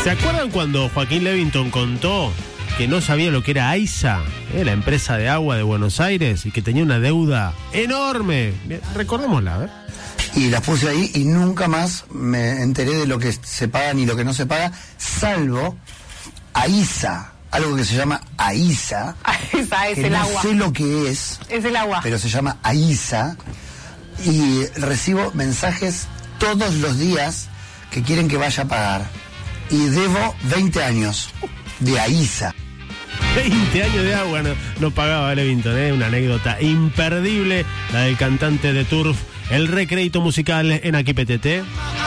¿Se acuerdan cuando Joaquín Levington contó que no sabía lo que era AISA, la empresa de agua de Buenos Aires, y que tenía una deuda enorme? Recordémosla, a ver. Y las puse ahí y nunca más me enteré de lo que se paga ni lo que no se paga, salvo AISA, algo que se llama AISA. AISA es que el no agua. sé lo que es. Es el agua. Pero se llama AISA y recibo mensajes todos los días que quieren que vaya a pagar. Y debo 20 años de AISA. 20 años de agua no pagaba Levington, una anécdota imperdible, la del cantante de Turf, el recrédito musical en Aquí PTT.